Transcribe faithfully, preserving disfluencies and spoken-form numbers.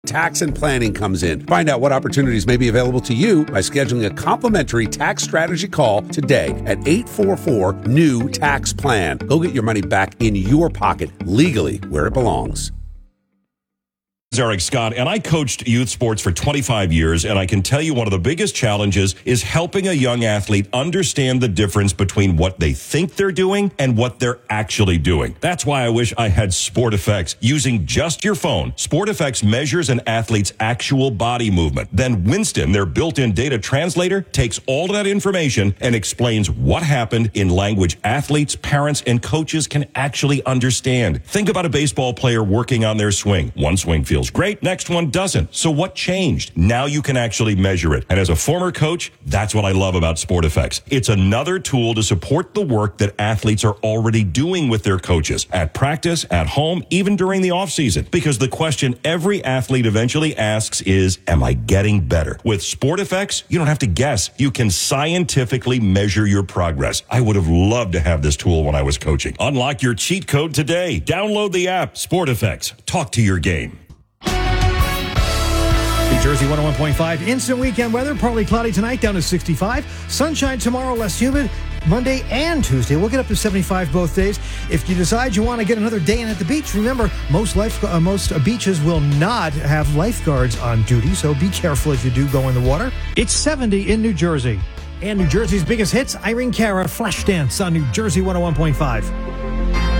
Tax and planning comes in. Find out what opportunities may be available to you by scheduling a complimentary tax strategy call today at eight four four, N E W, tax plan. Go get your money back in your pocket legally where it belongs. This is Eric Scott, and I coached youth sports for twenty-five years, and I can tell you one of the biggest challenges is helping a young athlete understand the difference between what they think they're doing and what they're actually doing. That's why I wish I had SportFX. Using just your phone, SportFX measures an athlete's actual body movement. Then Winston, their built-in data translator, takes all of that information and explains what happened in language athletes, parents, and coaches can actually understand. Think about a baseball player working on their swing. One swing feels great, next one doesn't. So what changed? Now you can actually measure it. And as a former coach, that's what I love about SportFX. It's another tool to support the work that athletes are already doing with their coaches at practice, at home, even during the offseason. Because the question every athlete eventually asks is, am I getting better? With SportFX, you don't have to guess. You can scientifically measure your progress. I would have loved to have this tool when I was coaching. Unlock your cheat code today. Download the app, SportFX. Talk to your game. New Jersey one oh one point five. Instant weekend weather. Partly cloudy tonight, down to sixty-five. Sunshine tomorrow, less humid. Monday and Tuesday, we'll get up to seventy-five both days. If you decide you want to get another day in at the beach, remember, most life, uh, most beaches will not have lifeguards on duty, so be careful if you do go in the water. It's seventy in New Jersey. And New Jersey's biggest hits, Irene Cara, Flashdance on New Jersey one oh one point five.